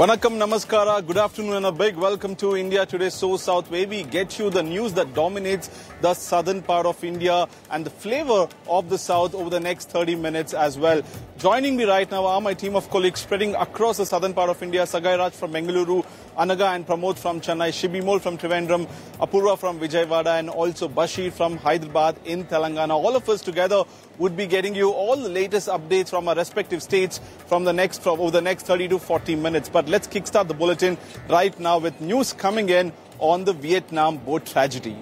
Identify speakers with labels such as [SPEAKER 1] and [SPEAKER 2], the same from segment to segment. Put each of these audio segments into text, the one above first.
[SPEAKER 1] Vanakkam, Namaskara, good afternoon and a big welcome to India Today So South, where we get you the news that dominates the southern part of India and the flavor of the south over the next 30 minutes as well. Joining me right now are my team of colleagues spreading across the southern part of India. Sagai Raj from Bengaluru, Anaga and Pramod from Chennai, Shibi Mol from Trivandrum, Apurva from Vijayawada and also Bashir from Hyderabad in Telangana. All of us together would be getting you all the latest updates from our respective states from over the next 30 to 40 minutes. But let's kickstart the bulletin right now with news coming in on the Vietnam boat tragedy.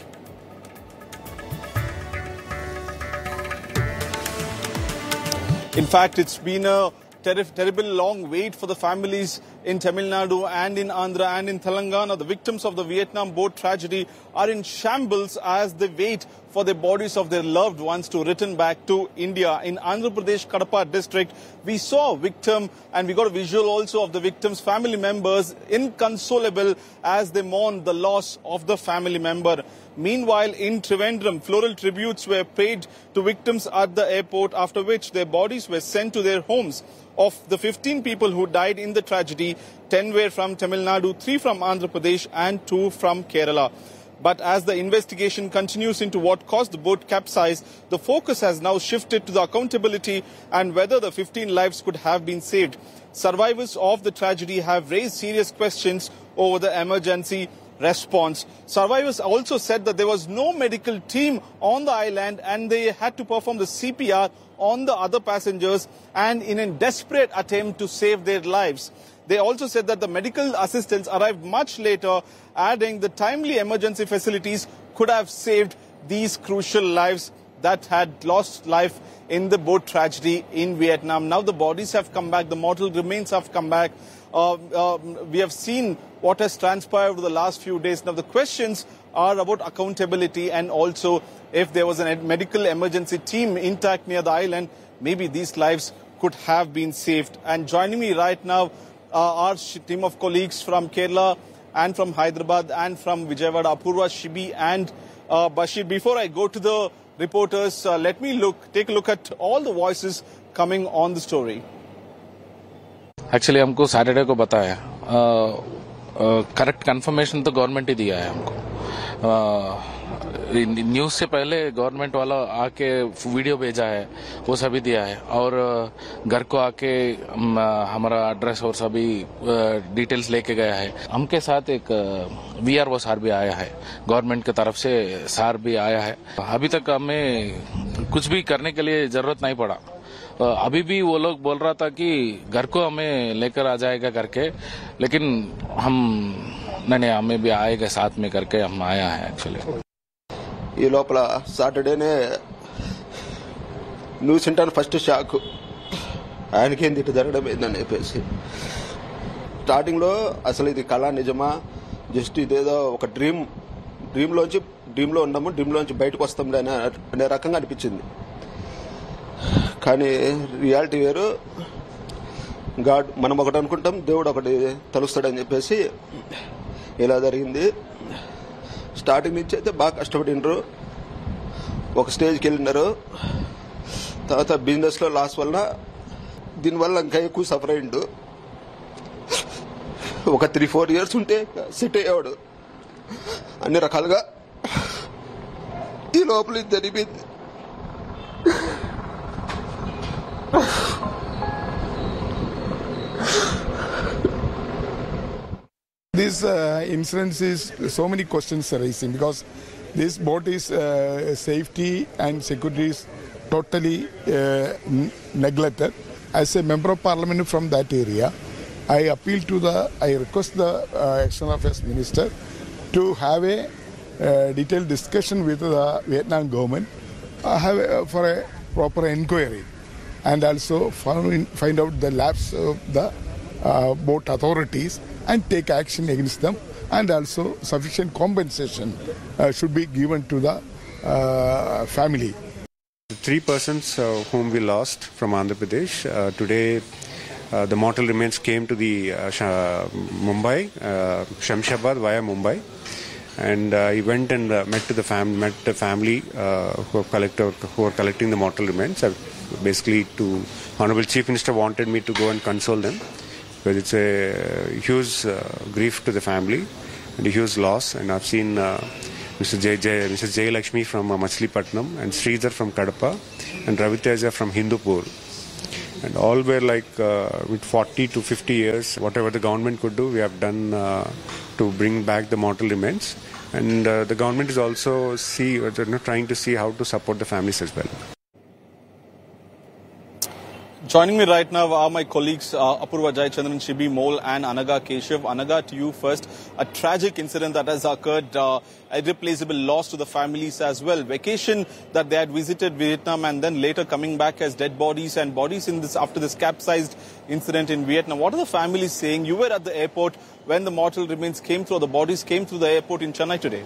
[SPEAKER 1] In fact, it's been a terrible long wait for the families in Tamil Nadu and in Andhra and in Telangana. The victims of the Vietnam boat tragedy are in shambles as they wait for the bodies of their loved ones to return back to India. In Andhra Pradesh, Kadapa district, we saw a victim and we got a visual also of the victim's family members inconsolable as they mourn the loss of the family member. Meanwhile, in Trivandrum, floral tributes were paid to victims at the airport, after which their bodies were sent to their homes. Of the 15 people who died in the tragedy, 10 were from Tamil Nadu, 3 from Andhra Pradesh and 2 from Kerala. But as the investigation continues into what caused the boat capsize, the focus has now shifted to the accountability and whether the 15 lives could have been saved. Survivors of the tragedy have raised serious questions over the emergency response. Survivors also said that there was no medical team on the island and they had to perform the CPR on the other passengers and in a desperate attempt to save their lives. They also said that the medical assistance arrived much later, adding the timely emergency facilities could have saved these crucial lives that had lost life in the boat tragedy in Vietnam. Now the bodies have come back, the mortal remains have come back. We have seen what has transpired over the last few days. Now the questions are about accountability and also if there was a medical emergency team intact near the island, maybe these lives could have been saved. And joining me right now, our team of colleagues from Kerala and from Hyderabad and from Vijayawada, Apurva, Shibi and Bashir. Before I go to the reporters, let me take a look at all the voices coming on the story.
[SPEAKER 2] Actually, हमको Saturday को बताया correct confirmation तो government ही दिया है हमको news से पहले government वाला आके वीडियो भेजा है वो सभी दिया है और घर को आके हमारा एड्रेस और सभी डिटेल्स लेके गया है हमके साथ एक वीआरओ सर भी आया है गवर्नमेंट की तरफ से सर भी आया है अभी तक हमें कुछ भी करने के लिए जरूरत नहीं पड़ा अभी भी वो लोग बोल रहा था कि घर को हमें लेकर आ जाएगा करके लेकिन हम नहीं हमें भी आएगा साथ में करके हम आया है एक्चुअली
[SPEAKER 3] ఈ లోపల సాటర్డేనే న్యూస్ సెంటర్ ఫస్ట్ షాక్ ఆయనకేంది ఇట్లా జరగడం ఏందని చెప్పేసి స్టార్టింగ్లో అసలు ఇది కళ నిజమా జస్ట్ ఇదేదో ఒక డ్రీమ్లో ఉన్నాము డ్రీమ్లోంచి బయటకు వస్తాం అనే రకంగా అనిపించింది కానీ రియాలిటీ వేరు గాడ్ మనం ఒకటి అనుకుంటాం దేవుడు ఒకటి తలుస్తాడని చెప్పేసి ఇలా జరిగింది స్టార్టింగ్ నుంచి అయితే బాగా కష్టపడినరు ఒక స్టేజ్కి వెళ్ళినారు తర్వాత బిజినెస్లో లాస్ వల్ల దీనివల్ల ఇంకా ఎక్కువ సఫర్ అయ్యిండు ఒక 3-4 years ఉంటే సెట్ అయ్యేవాడు అన్ని రకాలుగా ఈ లోపల ఇది జరిగింది
[SPEAKER 4] This incident is so many questions arising because this boat is safety and security is totally neglected. As a member of parliament from that area, I request the External Affairs Minister to have a detailed discussion with the Vietnam government for a proper inquiry and also find out the lapse of the boat authorities and take action against them and also sufficient compensation should be given to the family.
[SPEAKER 5] The 3 persons whom we lost from Andhra Pradesh, today the mortal remains came to the Mumbai, Shamshabad via Mumbai and he went and met the family who are collecting the mortal remains. Basically, Honorable Chief Minister wanted me to go and console them. because it's a huge grief to the family and a huge loss. And I've seen Mrs. Jay Lakshmi from Machilipatnam and Sridhar from Kadapa and Raviteja from Hindupur. And all were like with 40 to 50 years, whatever the government could do, we have done to bring back the mortal remains. And the government is also trying to see how to support the families as well.
[SPEAKER 1] Joining me right now are my colleagues Apurva Jayachandran, Shibi Mole and Anaga Keshav. Anaga, to you first. A tragic incident that has occurred, irreplaceable loss to the families as well. Vacation that they had visited Vietnam and then later coming back as dead bodies and bodies in this after this capsized incident in Vietnam. What are the families saying? You were at the airport when the mortal remains came through, the bodies came through the airport in Chennai today.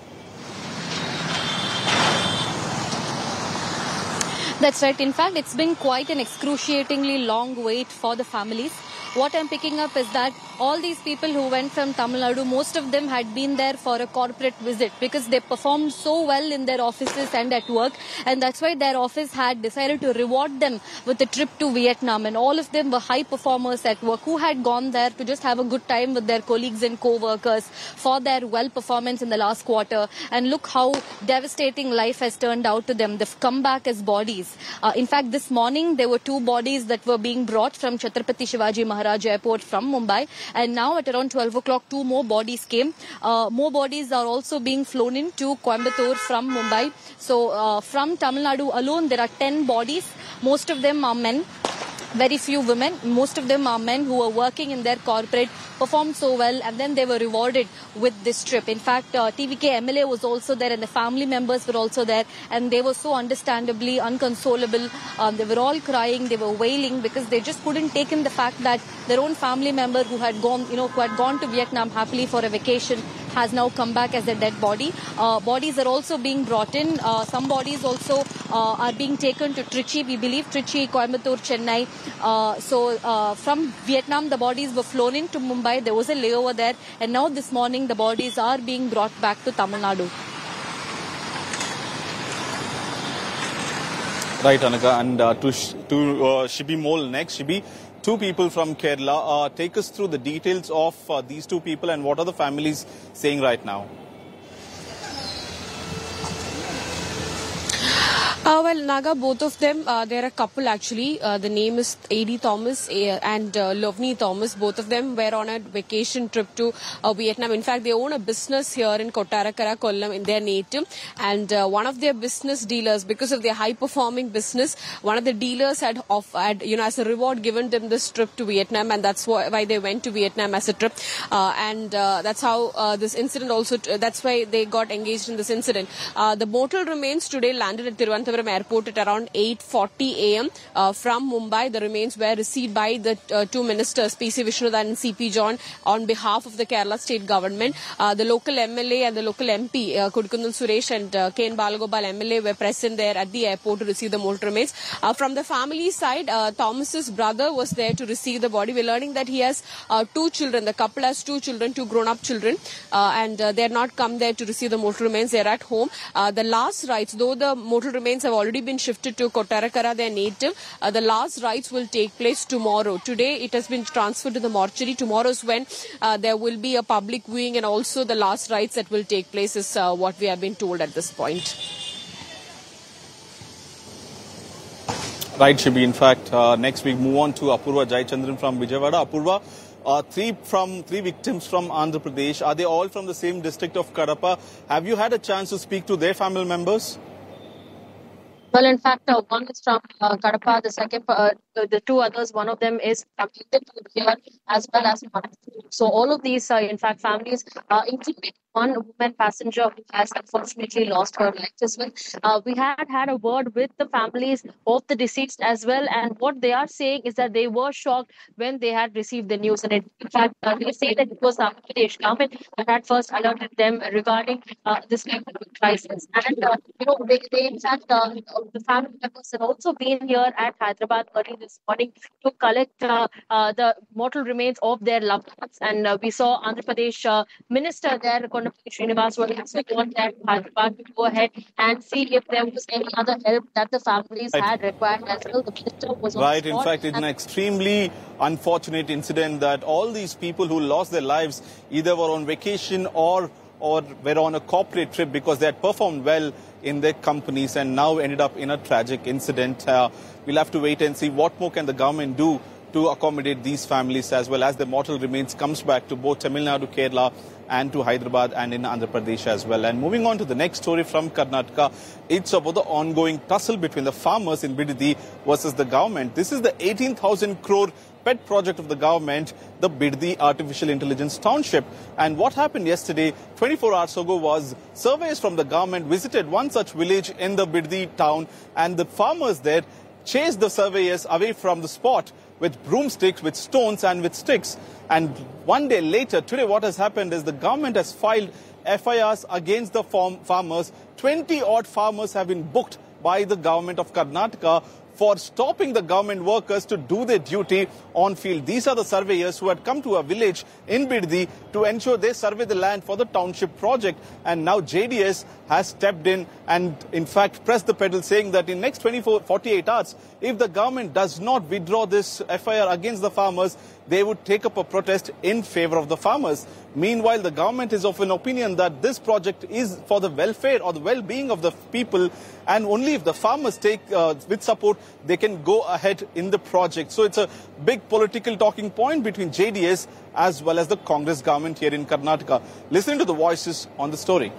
[SPEAKER 6] That's right. In fact, it's been quite an excruciatingly long wait for the families. What I'm picking up is that all these people who went from Tamil Nadu, most of them had been there for a corporate visit because they performed so well in their offices and at work, and that's why their office had decided to reward them with a trip to Vietnam. And all of them were high performers at work who had gone there to just have a good time with their colleagues and co-workers for their well performance in the last quarter. And look how devastating life has turned out to them. They've come back as bodies. In fact, this morning there were 2 bodies that were being brought from Chhatrapati Shivaji Maharaj Airport from Mumbai. And now at around 12 o'clock, 2 more bodies came. More bodies are also being flown into Coimbatore from Mumbai. So from Tamil Nadu alone, there are 10 bodies. Most of them are men. Very few women. Most of them are men who were working in their corporate, performed so well, and then they were rewarded with this trip. In fact, TVK MLA was also there and the family members were also there, and they were so understandably unconsolable. They were all crying, they were wailing because they just couldn't take in the fact that their own family member who had gone to Vietnam happily for a vacation has now come back as a dead body. Bodies are also being brought in. Some bodies also are being taken to Trichy, we believe, Trichy, Coimbatore, Chennai. From Vietnam, the bodies were flown into Mumbai. There was a layover there. And now this morning, the bodies are being brought back to Tamil Nadu.
[SPEAKER 1] Right, Anaga. And to Shibi Mole next. Shibi, 2 people from Kerala. Take us through the details of these 2 people and what are the families saying right now?
[SPEAKER 7] Well, Naga, both of them, they're a couple actually. The name is A.D. Thomas and Lovni Thomas. Both of them were on a vacation trip to Vietnam. In fact, they own a business here in Kottarakara, Kollam, in their native. And one of their business dealers, because of their high-performing business, one of the dealers had as a reward given them this trip to Vietnam, and that's why they went to Vietnam as a trip. That's how this incident also, that's why they got engaged in this incident. The mortal remains today landed at Thiruvananthapuram Airport at around 8:40 a.m. From Mumbai. The remains were received by the 2 ministers, P.C. Vishnudan and C.P. John, on behalf of the Kerala state government. The local MLA and the local MP, Kodukkunnam Suresh and K.N. Balagopal MLA, were present there at the airport to receive the mortal remains. From the family side, Thomas's brother was there to receive the body. We're learning that he has 2 children. The couple has 2 children, 2 grown-up children, and they had not come there to receive the mortal remains. They're at home. The last rites, though the mortal remains have already been shifted to Kottarakara, their native, the last rites will take place tomorrow. Today it has been transferred to the mortuary. Tomorrow is when there will be a public viewing, and also the last rites that will take place is what we have been told at this point.
[SPEAKER 1] Right, Shibi. In fact, next week move on to Apurva Jayachandran from Vijayawada. Apurva, 3 victims from Andhra Pradesh. Are they all from the same district of Kadapa? Have you had a chance to speak to their family members?
[SPEAKER 6] Well, in fact, one is from Kadapa, the second, the 2 others, one of them is completed here as well as one. So all of these, in fact, families, including one woman passenger who has unfortunately lost her life as well. We had a word with the families of the deceased as well, and what they are saying is that they were shocked when they had received the news. And in fact, they say that it was the Andhra Pradesh government that had first alerted them regarding this kind of crisis. And they in fact, the family members have also been here at Hyderabad early this morning to collect the mortal remains of their loved ones. And we saw Andhra Pradesh minister there,
[SPEAKER 8] Kondapalli Srinivas was actually want that Hyderabad to go ahead and see if there was any other help that the families had required as well. The minister was on
[SPEAKER 1] Right,
[SPEAKER 8] the
[SPEAKER 1] in
[SPEAKER 8] spot.
[SPEAKER 1] fact, it's an extremely unfortunate incident that all these people who lost their lives either were on vacation or were on a corporate trip because they had performed well in their companies and now ended up in a tragic incident. We'll have to wait and see what more can the government do to accommodate these families as well as the mortal remains comes back to both Tamil Nadu, Kerala and to Hyderabad and in Andhra Pradesh as well. And moving on to the next story from Karnataka, it's about the ongoing tussle between the farmers in Bidadi versus the government. This is the 18,000 crore pet project of the government, the Bidadi Artificial Intelligence Township. And what happened yesterday, 24 hours ago, was surveyors from the government visited one such village in the Bidadi town, and the farmers there chased the surveyors away from the spot with broomsticks, with stones and with sticks. And one day later, today what has happened is the government has filed FIRs against the farmers. 20 odd farmers have been booked by the government of Karnataka for stopping the government workers to do their duty on field. These are the surveyors who had come to a village in Bidadi to ensure they survey the land for the township project. And now JDS has stepped in and in fact pressed the pedal, saying that in next 48 hours, if the government does not withdraw this FIR against the farmers, they would take up a protest in favor of the farmers. Meanwhile, the government is of an opinion that this project is for the welfare or the well-being of the people, and only if the farmers take with support, they can go ahead in the project. So it's a big political talking point between JDS as well as the Congress government here in Karnataka. Listen to the voices on the story.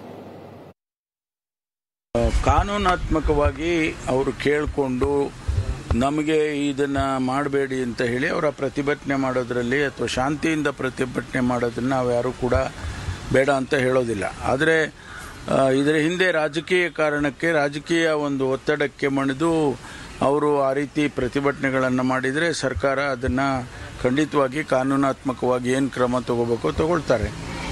[SPEAKER 9] ಕಾನೂನಾತ್ಮಕವಾಗಿ ಅವರು ಕೇಳಿಕೊಂಡು ನಮಗೆ ಇದನ್ನು ಮಾಡಬೇಡಿ ಅಂತ ಹೇಳಿ ಅವರ ಪ್ರತಿಭಟನೆ ಮಾಡೋದರಲ್ಲಿ ಅಥವಾ ಶಾಂತಿಯಿಂದ ಪ್ರತಿಭಟನೆ ಮಾಡೋದನ್ನು ನಾವು ಯಾರೂ ಕೂಡ ಬೇಡ ಅಂತ ಹೇಳೋದಿಲ್ಲ. ಆದರೆ ಇದರ ಹಿಂದೆ ರಾಜಕೀಯ ಕಾರಣಕ್ಕೆ, ರಾಜಕೀಯ ಒಂದು ಒತ್ತಡಕ್ಕೆ ಮಣಿದು ಅವರು ಆ ರೀತಿ ಪ್ರತಿಭಟನೆಗಳನ್ನು ಮಾಡಿದರೆ ಸರ್ಕಾರ ಅದನ್ನು ಖಂಡಿತವಾಗಿ ಕಾನೂನಾತ್ಮಕವಾಗಿ ಏನು ಕ್ರಮ ತಗೋಬೇಕೋ ತಗೊಳ್ತಾರೆ.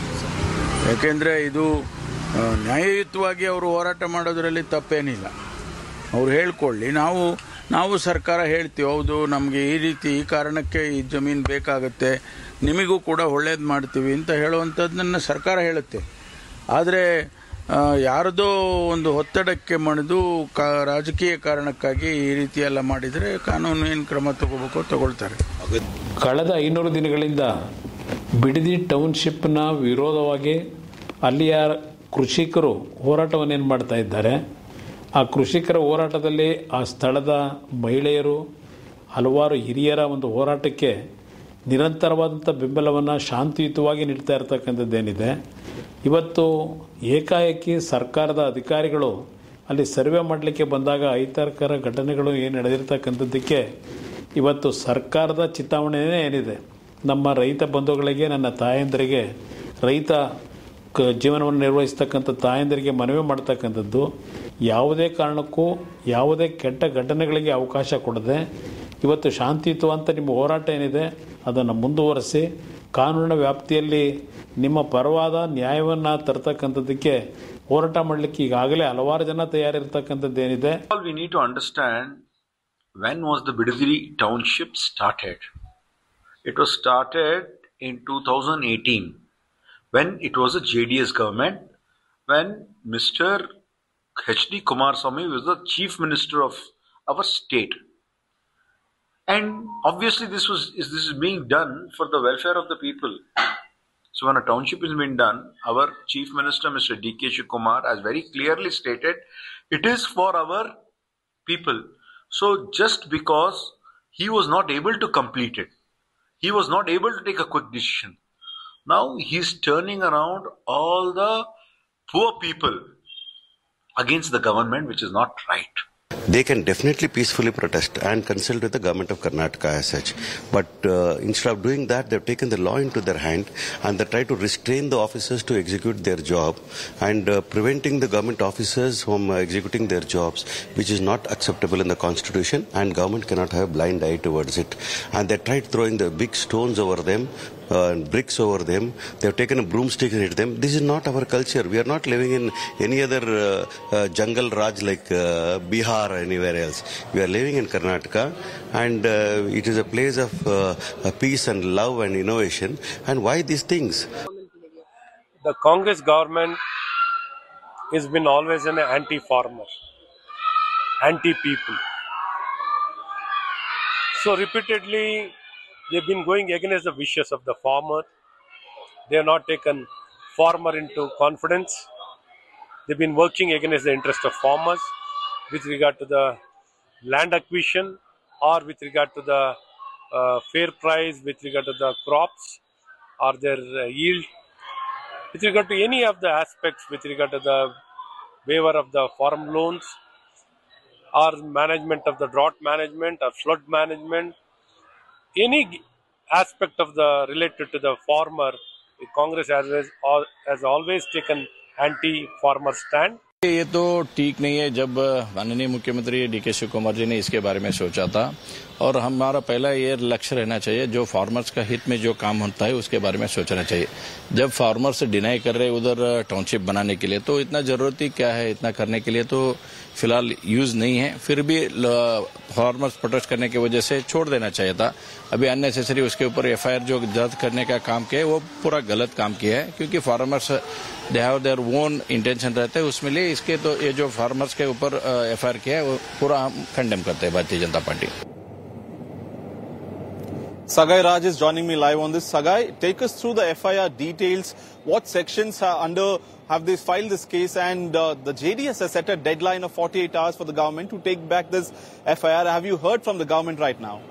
[SPEAKER 9] ಯಾಕೆಂದರೆ ಇದು ನ್ಯಾಯಯುತವಾಗಿ ಅವರು ಹೋರಾಟ ಮಾಡೋದರಲ್ಲಿ ತಪ್ಪೇನಿಲ್ಲ. ಅವರು ಹೇಳ್ಕೊಳ್ಳಿ, ನಾವು ಸರ್ಕಾರ ಹೇಳ್ತೀವಿ, ಹೌದು ನಮಗೆ ಈ ರೀತಿ ಈ ಕಾರಣಕ್ಕೆ ಈ ಜಮೀನು ಬೇಕಾಗುತ್ತೆ, ನಿಮಗೂ ಕೂಡ ಒಳ್ಳೇದು ಮಾಡ್ತೀವಿ ಅಂತ ಹೇಳುವಂಥದ್ದನ್ನು ಸರ್ಕಾರ ಹೇಳುತ್ತೆ. ಆದರೆ ಯಾರದೋ ಒಂದು ಒತ್ತಡಕ್ಕೆ ಮಣಿದು ರಾಜಕೀಯ ಕಾರಣಕ್ಕಾಗಿ ಈ ರೀತಿ ಎಲ್ಲ ಮಾಡಿದರೆ ಕಾನೂನು ಏನು ಕ್ರಮ ತಗೋಬೇಕೋ ತಗೊಳ್ತಾರೆ.
[SPEAKER 10] ಕಳೆದ 500 ದಿನಗಳಿಂದ ಬಿಡದಿ ಟೌನ್ಶಿಪ್ನ ವಿರೋಧವಾಗಿ ಅಲ್ಲಿಯ ಕೃಷಿಕರು ಹೋರಾಟವನ್ನೇನು ಮಾಡ್ತಾ ಇದ್ದಾರೆ. ಆ ಕೃಷಿಕರ ಹೋರಾಟದಲ್ಲಿ ಆ ಸ್ಥಳದ ಮಹಿಳೆಯರು, ಹಲವಾರು ಹಿರಿಯರ ಒಂದು ಹೋರಾಟಕ್ಕೆ ನಿರಂತರವಾದಂಥ ಬೆಂಬಲವನ್ನು ಶಾಂತಿಯುತವಾಗಿ ನೀಡ್ತಾ ಇರತಕ್ಕಂಥದ್ದೇನಿದೆ. ಇವತ್ತು ಏಕಾಏಕಿ ಸರ್ಕಾರದ ಅಧಿಕಾರಿಗಳು ಅಲ್ಲಿ ಸರ್ವೆ ಮಾಡಲಿಕ್ಕೆ ಬಂದಾಗ ಅಹಿತಕರ ಘಟನೆಗಳು ಏನು ನಡೆದಿರ್ತಕ್ಕಂಥದ್ದಕ್ಕೆ ಇವತ್ತು ಸರ್ಕಾರದ ಚಿಂತಾವಣೆಯೇ ಏನಿದೆ. ನಮ್ಮ ರೈತ ಬಂಧುಗಳಿಗೆ, ನನ್ನ ತಾಯಂದರಿಗೆ, ರೈತ ಜೀವನವನ್ನು ನಿರ್ವಹಿಸ್ತಕ್ಕಂಥ ತಾಯಂದರಿಗೆ ಮನವಿ ಮಾಡ್ತಕ್ಕಂಥದ್ದು, ಯಾವುದೇ ಕಾರಣಕ್ಕೂ ಯಾವುದೇ ಕೆಟ್ಟ ಘಟನೆಗಳಿಗೆ ಅವಕಾಶ ಕೊಡದೆ ಇವತ್ತು ಶಾಂತಿಯುತವಂತ ನಿಮ್ಮ ಹೋರಾಟ ಏನಿದೆ ಅದನ್ನು ಮುಂದುವರಿಸಿ ಕಾನೂನಿನ ವ್ಯಾಪ್ತಿಯಲ್ಲಿ ನಿಮ್ಮ ಪರವಾದ ನ್ಯಾಯವನ್ನು ತರತಕ್ಕಂಥದ್ದಕ್ಕೆ ಹೋರಾಟ ಮಾಡಲಿಕ್ಕೆ ಈಗಾಗಲೇ ಹಲವಾರು ಜನ ತಯಾರಿರ್ತಕ್ಕಂಥದ್ದೇನಿದೆ.
[SPEAKER 11] We need to understand when was the Bidadi township started. It was started in 2018 when it was a JDS government, when Mr. H.D. Kumaraswamy was the chief minister of our state. And obviously this is being done for the welfare of the people. So when a township is being done, our chief minister, Mr. D.K. Shivakumar, has very clearly stated, it is for our people. So just because he was not able to complete it, he was not able to take a quick decision, now he's turning around all the poor people against the government, which is not right.
[SPEAKER 12] They can definitely peacefully protest and consult with the government of Karnataka as such. But instead of doing that, they've taken the law into their hand and they try to restrain the officers to execute their job and preventing the government officers from executing their jobs, which is not acceptable in the constitution, and government cannot have a blind eye towards it. And they tried throwing the big stones over them, bricks over them. They have taken a broomstick and hit them. This is not our culture. We are not living in any other jungle raj like Bihar or anywhere else. We are living in Karnataka, and it is a place of peace and love and innovation. And why these things?
[SPEAKER 13] the Congress government has been always an anti-farmer, anti-people. So repeatedly, they've been going against the wishes of the farmer. They have not taken farmer into confidence. They've been working against the interest of farmers with regard to the land acquisition or with regard to the fair price, with regard to the crops or their yield, with regard to any of the aspects, with regard to the waiver of the farm loans or management of the drought management or flood management, any aspect of the related to the farmer, Congress has always taken anti-farmer stand.
[SPEAKER 14] ये तो ठीक नहीं है। जब माननीय मुख्यमंत्री DK Shiv Kumar ji ने इसके बारे में सोचा था, और हमारा पहला ये लक्ष्य रहना चाहिए, जो फार्मर्स का हित में जो काम होता है उसके बारे में सोचना चाहिए। जब फार्मर्स डिनाई कर रहे उधर टाउनशिप बनाने के लिए, तो इतना जरूरत ही क्या है, इतना करने के लिए तो फिलहाल यूज नहीं है। फिर भी फार्मर्स प्रोटेस्ट करने की वजह से छोड़ देना चाहिए था। अभी अननेसेसरी उसके ऊपर एफआईआर जो दर्ज करने का काम किया है वो पूरा गलत काम किया है, क्योंकि farmers they have their own intention रहता है उसमें लिए इसके। तो ये जो फार्मर्स के ऊपर एफआईआर किया है वो पूरा हम कंडेम करते हैं Bharatiya Janata party.
[SPEAKER 1] Sagai Raj is joining me live on this. Sagai, take us through the FIR details. What sections are have they filed this case? And the JDS has set a deadline of 48 hours for the government to take back this FIR. Have you heard from the government right now?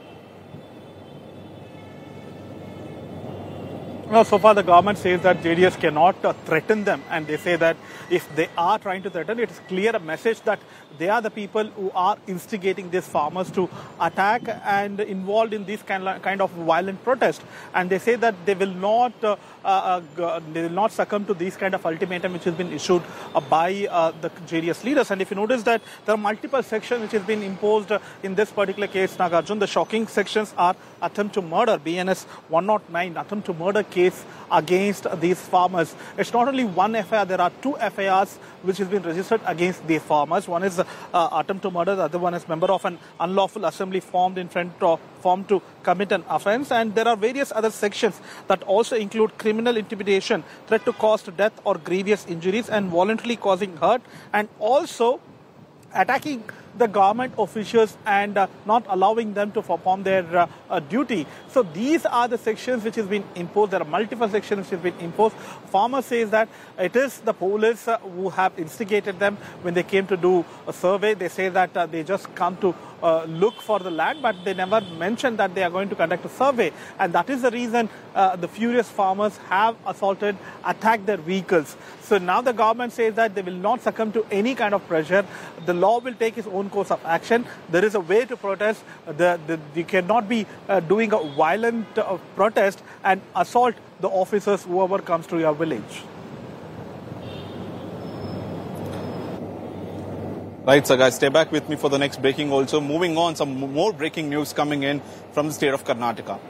[SPEAKER 15] No, so far the government says that JDS cannot threaten them, and they say that if they are trying to threaten, it is clear a message that they are the people who are instigating these farmers to attack and involved in this kind of violent protest. And they say that they will not succumb to this kind of ultimatum which has been issued by the JDS leaders. And if you notice that there are multiple sections which has been imposed in this particular case, Nagarjun, the shocking sections are attempt to murder, BNS 109, attempt to murder case against these farmers. It's not only one FIR, there are two FIRs which has been registered against these farmers. One is attempt to murder, the other one is member of an unlawful assembly formed to commit an offence. And there are various other sections that also include criminal intimidation, threat to cause death or grievous injuries, and voluntarily causing hurt, and also attacking the government officials and not allowing them to perform their duty. So these are the sections which has been imposed. There are multiple sections which have been imposed. Farmer says that it is the police who have instigated them when they came to do a survey. They say that they just come to look for the land, but they never mentioned that they are going to conduct a survey. And that is the reason the furious farmers have attacked their vehicles. So now the government says that they will not succumb to any kind of pressure. The law will take its own course of action. There is a way to protest. You cannot be doing a violent protest and assault the officers, whoever comes to your village.
[SPEAKER 1] Right, so guys, stay back with me for the next breaking also. Moving on, some more breaking news coming in from the state of Karnataka.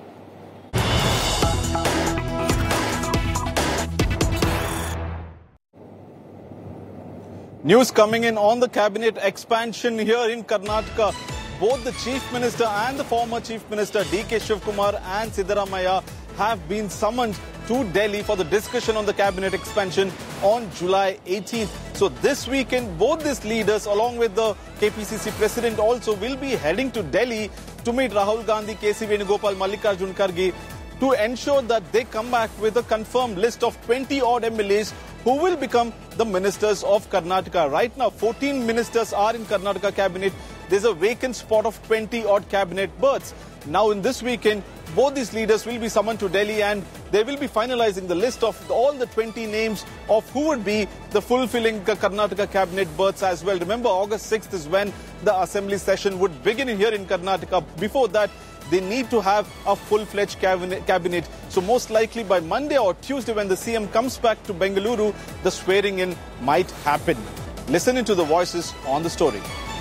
[SPEAKER 1] News coming in on the cabinet expansion here in Karnataka. Both the Chief Minister and the former Chief Minister DK Shiv Kumar and Siddaramaiah have been summoned to Delhi for the discussion on the cabinet expansion on July 18th. So this weekend, both these leaders, along with the KPCC President also, will be heading to Delhi to meet Rahul Gandhi, KC Venugopal, Mallikarjun Kharge, to ensure that they come back with a confirmed list of 20-odd MLAs who will become the ministers of Karnataka. Right now, 14 ministers are in Karnataka cabinet. There's a vacant spot of 20-odd cabinet berths. Now, in this weekend, both these leaders will be summoned to Delhi and they will be finalizing the list of all the 20 names of who would be the fulfilling Karnataka cabinet berths as well. Remember, August 6th is when the assembly session would begin here in Karnataka. Before that, they need to have a full-fledged cabinet. So most likely by Monday or Tuesday when the CM comes back to Bengaluru, the swearing-in might happen. Listen into the voices on the story.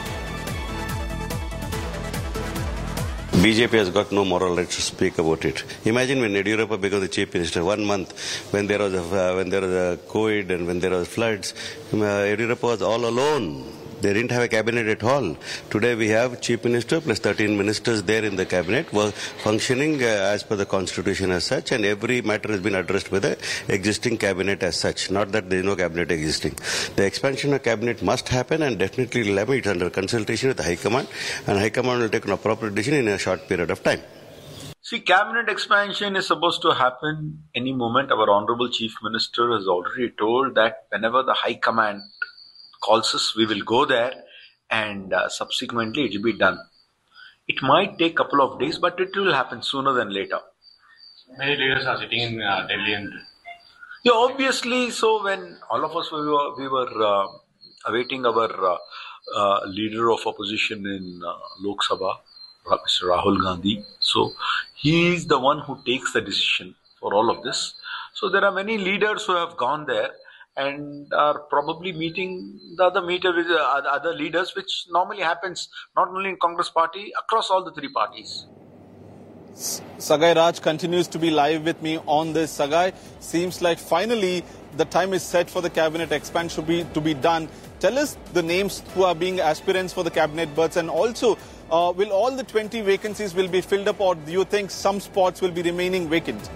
[SPEAKER 12] BJP has got no moral right to speak about it. Imagine when Yediyurappa became the chief minister, 1 month when there was a COVID and when there was floods, Yediyurappa was all alone. They didn't have a cabinet at all. Today we have Chief Minister plus 13 ministers there in the cabinet functioning as per the constitution as such, and every matter has been addressed by the existing cabinet as such. Not that there is no cabinet existing. The expansion of cabinet must happen, and definitely will happen. It's under consultation with the High Command, and High Command will take an appropriate decision in a short period of time.
[SPEAKER 11] See, cabinet expansion is supposed to happen any moment. Our Honorable Chief Minister has already told that whenever the High Command calls us, we will go there, and subsequently it will be done. It might take a couple of days, but it will happen sooner than later.
[SPEAKER 16] Many leaders are sitting in Delhi and...
[SPEAKER 11] Yeah, obviously. So when all of us we were awaiting our leader of opposition in Lok Sabha, Mr. Rahul Gandhi. So he is the one who takes the decision for all of this. So there are many leaders who have gone there and are probably meeting the other leaders, which normally happens not only in Congress party, across all the three parties.
[SPEAKER 1] Sagai Raj continues to be live with me on this. Sagai, seems like finally the time is set for the cabinet expansion to be done. Tell us the names who are being aspirants for the cabinet berths, and also will all the 20 vacancies will be filled up, or do you think some spots will be remaining vacant?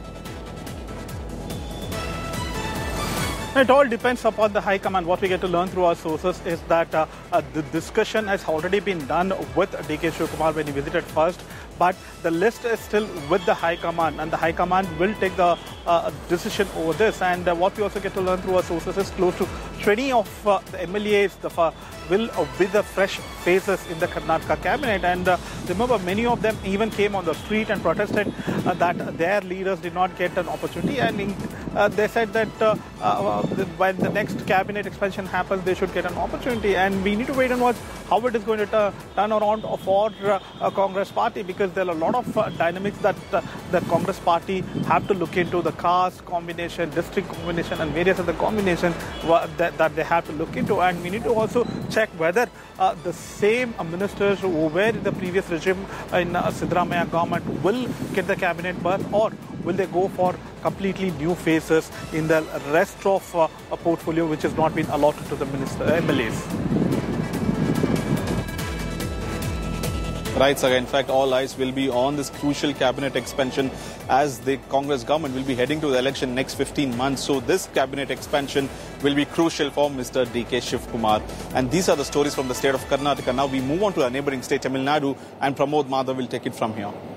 [SPEAKER 15] It all depends upon the High Command. What we get to learn through our sources is that the discussion has already been done with DK Shivakumar when he visited first, but the list is still with the High Command, and the High Command will take the decision over this. And what we also get to learn through our sources is close to 20 of the MLAs will be the fresh faces in the Karnataka cabinet. And remember, many of them even came on the street and protested that their leaders did not get an opportunity. And they said that when the next cabinet expansion happens, they should get an opportunity. And we need to wait and watch how it is going to turn around for Congress party, because there are a lot of dynamics that the Congress party have to look into: the caste combination, district combination, and various other combinations that they have to look into. And we need to also check whether the same ministers who were in the previous regime in Siddaramaiah government will get the cabinet berth, or will they go for completely new faces in the rest of a portfolio which has not been allotted to the MLAs.
[SPEAKER 1] Right, Saga. In fact, all eyes will be on this crucial cabinet expansion as the Congress government will be heading to the election next 15 months. So this cabinet expansion will be crucial for Mr. DK Shivakumar. And these are the stories from the state of Karnataka. Now we move on to our neighboring state, Tamil Nadu, and Pramod Madhav will take it from here.